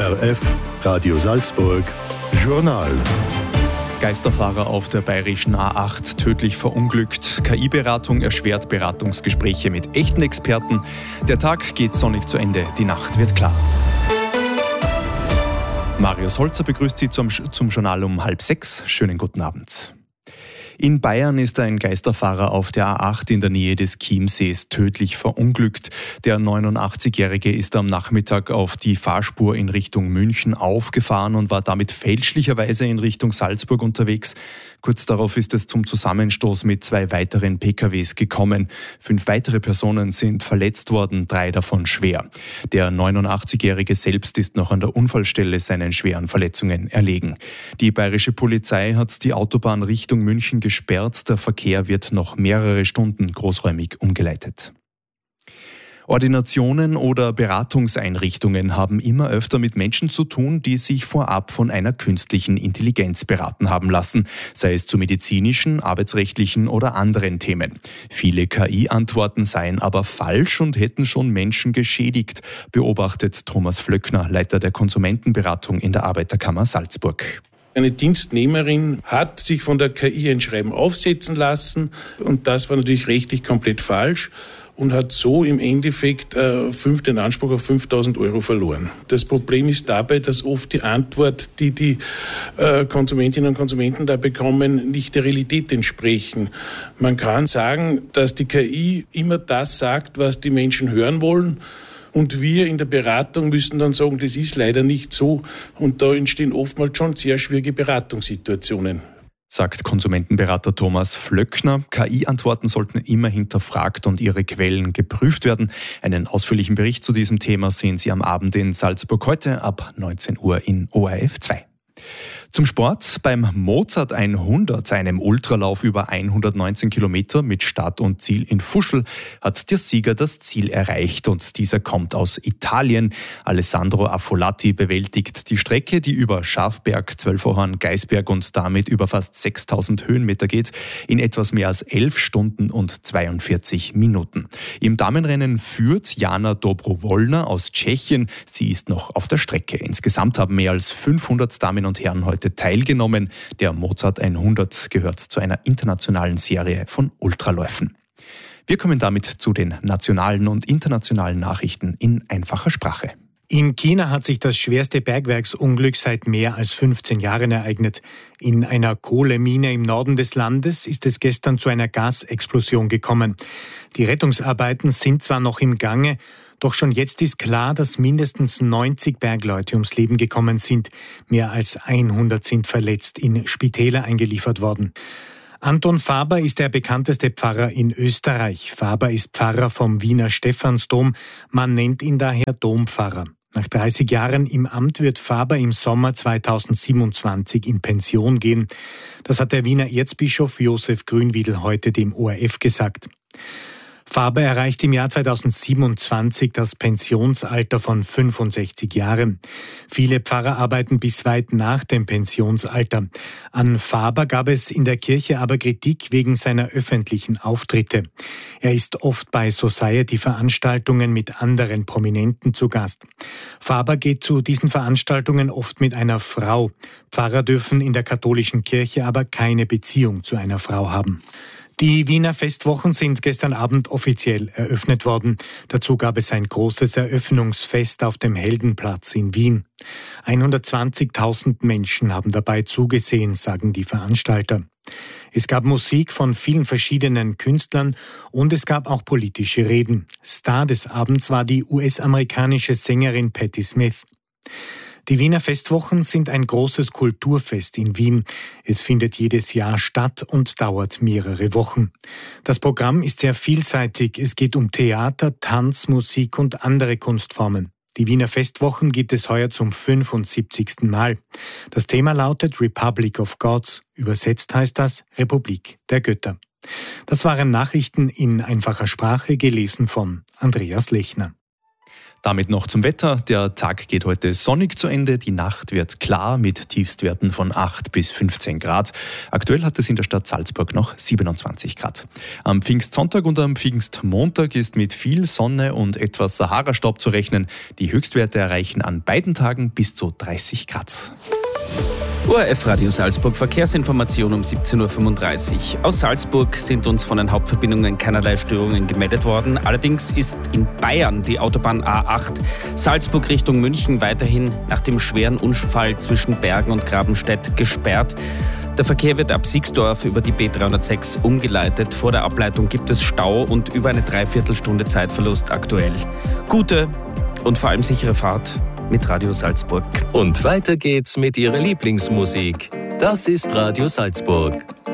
ORF Radio Salzburg Journal. Geisterfahrer auf der bayerischen A8 tödlich verunglückt. KI-Beratung erschwert Beratungsgespräche mit echten Experten. Der Tag geht sonnig zu Ende, die Nacht wird klar. Marius Holzer begrüßt Sie zum Journal um 5:30. Schönen guten Abend. In Bayern ist ein Geisterfahrer auf der A8 in der Nähe des Chiemsees tödlich verunglückt. Der 89-Jährige ist am Nachmittag auf die Fahrspur in Richtung München aufgefahren und war damit fälschlicherweise in Richtung Salzburg unterwegs. Kurz darauf ist es zum Zusammenstoß mit 2 weiteren PKWs gekommen. 5 weitere Personen sind verletzt worden, 3 davon schwer. Der 89-Jährige selbst ist noch an der Unfallstelle seinen schweren Verletzungen erlegen. Die bayerische Polizei hat die Autobahn Richtung München gesperrt. Der Verkehr wird noch mehrere Stunden großräumig umgeleitet. Ordinationen oder Beratungseinrichtungen haben immer öfter mit Menschen zu tun, die sich vorab von einer künstlichen Intelligenz beraten haben lassen, sei es zu medizinischen, arbeitsrechtlichen oder anderen Themen. Viele KI-Antworten seien aber falsch und hätten schon Menschen geschädigt, beobachtet Thomas Flöckner, Leiter der Konsumentenberatung in der Arbeiterkammer Salzburg. Eine Dienstnehmerin hat sich von der KI ein Schreiben aufsetzen lassen und das war natürlich rechtlich komplett falsch und hat so im Endeffekt den Anspruch auf 5.000 € verloren. Das Problem ist dabei, dass oft die Antwort, die Konsumentinnen und Konsumenten da bekommen, nicht der Realität entsprechen. Man kann sagen, dass die KI immer das sagt, was die Menschen hören wollen. Und wir in der Beratung müssen dann sagen, das ist leider nicht so. Und da entstehen oftmals schon sehr schwierige Beratungssituationen. Sagt Konsumentenberater Thomas Flöckner. KI-Antworten sollten immer hinterfragt und ihre Quellen geprüft werden. Einen ausführlichen Bericht zu diesem Thema sehen Sie am Abend in Salzburg heute ab 19 Uhr in ORF 2. Zum Sport. Beim Mozart 100, einem Ultralauf über 119 Kilometer mit Start und Ziel in Fuschl, hat der Sieger das Ziel erreicht und dieser kommt aus Italien. Alessandro Affollati bewältigt die Strecke, die über Schafberg, Zwölferhorn, Geisberg und damit über fast 6.000 Höhenmeter geht, in etwas mehr als 11 Stunden und 42 Minuten. Im Damenrennen führt Jana Dobrowolna aus Tschechien. Sie ist noch auf der Strecke. Insgesamt haben mehr als 500 Damen und Herren heute teilgenommen. Der Mozart 100 gehört zu einer internationalen Serie von Ultraläufen. Wir kommen damit zu den nationalen und internationalen Nachrichten in einfacher Sprache. In China hat sich das schwerste Bergwerksunglück seit mehr als 15 Jahren ereignet. In einer Kohlemine im Norden des Landes ist es gestern zu einer Gasexplosion gekommen. Die Rettungsarbeiten sind zwar noch im Gange, doch schon jetzt ist klar, dass mindestens 90 Bergleute ums Leben gekommen sind. Mehr als 100 sind verletzt in Spitäler eingeliefert worden. Anton Faber ist der bekannteste Pfarrer in Österreich. Faber ist Pfarrer vom Wiener Stephansdom. Man nennt ihn daher Dompfarrer. Nach 30 Jahren im Amt wird Faber im Sommer 2027 in Pension gehen. Das hat der Wiener Erzbischof Josef Grünwiedl heute dem ORF gesagt. Faber erreicht im Jahr 2027 das Pensionsalter von 65 Jahren. Viele Pfarrer arbeiten bis weit nach dem Pensionsalter. An Faber gab es in der Kirche aber Kritik wegen seiner öffentlichen Auftritte. Er ist oft bei Society-Veranstaltungen mit anderen Prominenten zu Gast. Faber geht zu diesen Veranstaltungen oft mit einer Frau. Pfarrer dürfen in der katholischen Kirche aber keine Beziehung zu einer Frau haben. Die Wiener Festwochen sind gestern Abend offiziell eröffnet worden. Dazu gab es ein großes Eröffnungsfest auf dem Heldenplatz in Wien. 120.000 Menschen haben dabei zugesehen, sagen die Veranstalter. Es gab Musik von vielen verschiedenen Künstlern und es gab auch politische Reden. Star des Abends war die US-amerikanische Sängerin Patti Smith. Die Wiener Festwochen sind ein großes Kulturfest in Wien. Es findet jedes Jahr statt und dauert mehrere Wochen. Das Programm ist sehr vielseitig. Es geht um Theater, Tanz, Musik und andere Kunstformen. Die Wiener Festwochen gibt es heuer zum 75. Mal. Das Thema lautet Republic of Gods. Übersetzt heißt das Republik der Götter. Das waren Nachrichten in einfacher Sprache, gelesen von Andreas Lechner. Damit noch zum Wetter. Der Tag geht heute sonnig zu Ende. Die Nacht wird klar mit Tiefstwerten von 8 bis 15 Grad. Aktuell hat es in der Stadt Salzburg noch 27 Grad. Am Pfingstsonntag und am Pfingstmontag ist mit viel Sonne und etwas Sahara-Staub zu rechnen. Die Höchstwerte erreichen an beiden Tagen bis zu 30 Grad. ORF Radio Salzburg, Verkehrsinformation um 17.35 Uhr. Aus Salzburg sind uns von den Hauptverbindungen keinerlei Störungen gemeldet worden. Allerdings ist in Bayern die Autobahn A8 Salzburg Richtung München weiterhin nach dem schweren Unfall zwischen Bergen und Grabenstedt gesperrt. Der Verkehr wird ab Siegsdorf über die B306 umgeleitet. Vor der Ableitung gibt es Stau und über eine Dreiviertelstunde Zeitverlust aktuell. Gute und vor allem sichere Fahrt mit Radio Salzburg. Und weiter geht's mit Ihrer Lieblingsmusik. Das ist Radio Salzburg.